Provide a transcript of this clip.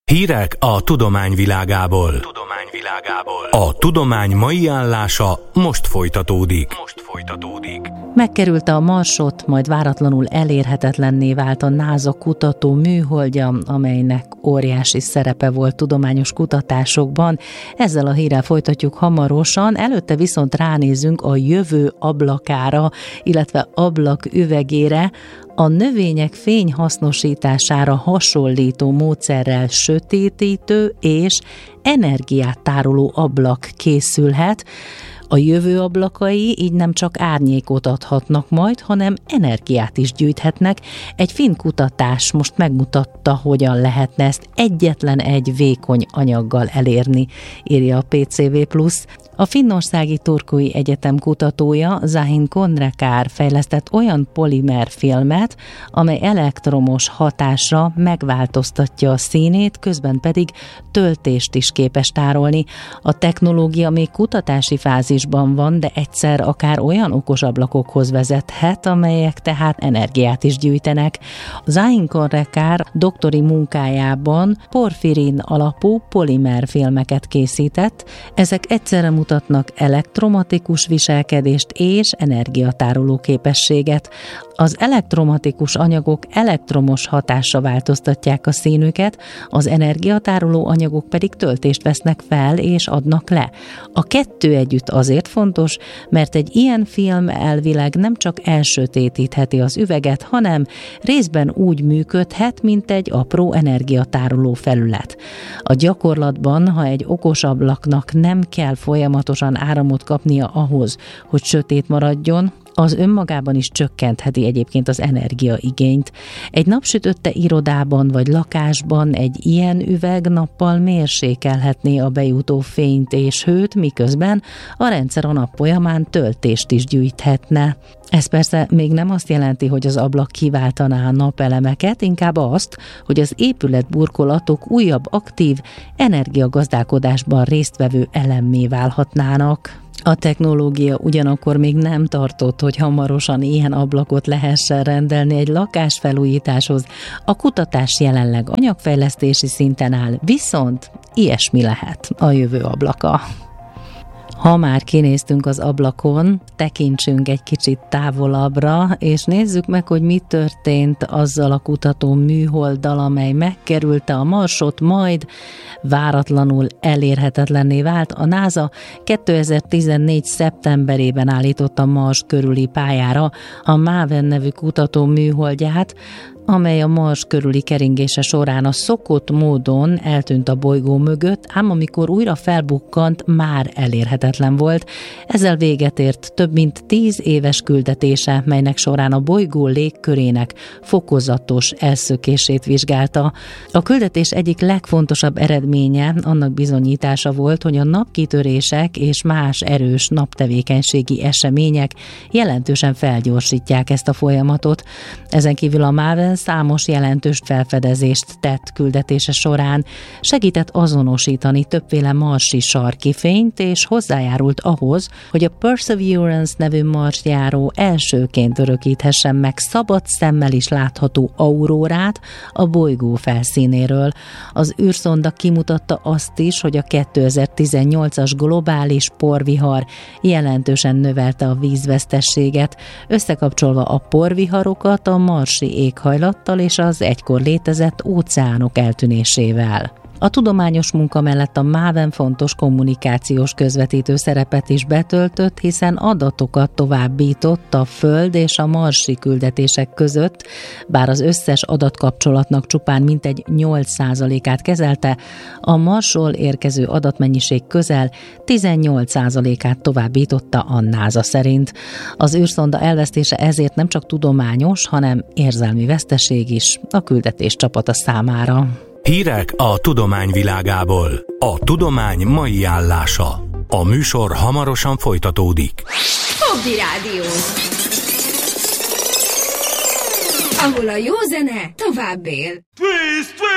Hírek a tudomány világából. A tudomány mai állása most folytatódik. Megkerülte a Marsot, majd váratlanul elérhetetlenné vált a NASA kutató műholdja, amelynek óriási szerepe volt tudományos kutatásokban. Ezzel a hírrel folytatjuk hamarosan, előtte viszont ránézünk a jövő ablakára, illetve ablak üvegére. A növények fényhasznosítására hasonlító módszerrel sötétítő és energiát tároló ablak készülhet. A jövő ablakai így nem csak árnyékot adhatnak majd, hanem energiát is gyűjthetnek. Egy finn kutatás most megmutatta, hogyan lehetne ezt egyetlen egy vékony anyaggal elérni, írja a PCV+. A finnországi Turkui Egyetem kutatója Zahin Konrekár fejlesztett olyan polimerfilmet, amely elektromos hatásra megváltoztatja a színét, közben pedig töltést is képes tárolni. A technológia még kutatási fázisban van, de egyszer akár olyan okos ablakokhoz vezethet, amelyek tehát energiát is gyűjtenek. Zahin Konrekár doktori munkájában porfirin alapú polimerfilmeket készített. Ezek egyszerre mutatnak elektromatikus viselkedést és energiatároló képességet. Az elektromatikus anyagok elektromos hatásra változtatják a színüket, az energiatároló anyagok pedig töltést vesznek fel és adnak le. A kettő együtt azért fontos, mert egy ilyen film elvileg nem csak elsötétítheti az üveget, hanem részben úgy működhet, mint egy apró energiatároló felület. A gyakorlatban, ha egy okos ablaknak nem kell folyamatosan áramot kapnia ahhoz, hogy sötét maradjon, az önmagában is csökkentheti egyébként az energiaigényt. Egy napsütötte irodában vagy lakásban egy ilyen üveg nappal mérsékelhetné a bejutó fényt és hőt, miközben a rendszer a nap folyamán töltést is gyűjthetne. Ez persze még nem azt jelenti, hogy az ablak kiváltaná a napelemeket, inkább azt, hogy az épületburkolatok újabb aktív energiagazdálkodásban résztvevő elemmé válhatnának. A technológia ugyanakkor még nem tartott, hogy hamarosan ilyen ablakot lehessen rendelni egy lakásfelújításhoz. A kutatás jelenleg anyagfejlesztési szinten áll, viszont ilyesmi lehet a jövő ablaka. Ha már kinéztünk az ablakon, tekintsünk egy kicsit távolabbra, és nézzük meg, hogy mi történt azzal a kutató műholddal, amely megkerülte a Marsot, majd váratlanul elérhetetlenné vált. A NASA 2014. szeptemberében állította Mars körüli pályára a MAVEN nevű kutató műholdját, amely a Mars körüli keringése során a szokott módon eltűnt a bolygó mögött, ám amikor újra felbukkant, már elérhetetlen volt. Ezzel véget ért több mint 10 éves küldetése, melynek során a bolygó légkörének fokozatos elszökését vizsgálta. A küldetés egyik legfontosabb eredménye annak bizonyítása volt, hogy a napkitörések és más erős naptevékenységi események jelentősen felgyorsítják ezt a folyamatot. Ezen kívül a MAVEN számos jelentős felfedezést tett küldetése során, segített azonosítani többféle marsi sarki fényt, és hozzájárult ahhoz, hogy a Perseverance nevű marsjáró elsőként örökíthessen meg szabad szemmel is látható aurórát a bolygó felszínéről. Az űrszonda kimutatta azt is, hogy a 2018-as globális porvihar jelentősen növelte a vízvesztességet, összekapcsolva a porviharokat a marsi éghajlattal és az egykor létezett óceánok eltűnésével. A tudományos munka mellett a MAVEN fontos kommunikációs közvetítő szerepet is betöltött, hiszen adatokat továbbított a Föld és a marsi küldetések között, bár az összes adatkapcsolatnak csupán mintegy 8%-át kezelte, a Marsról érkező adatmennyiség közel 18%-át továbbította a NASA szerint. Az űrszonda elvesztése ezért nem csak tudományos, hanem érzelmi veszteség is a küldetés csapata számára. Hírek a tudomány világából. A tudomány mai állása. A műsor hamarosan folytatódik. Fogdi Rádió, ahol a jó zene tovább él.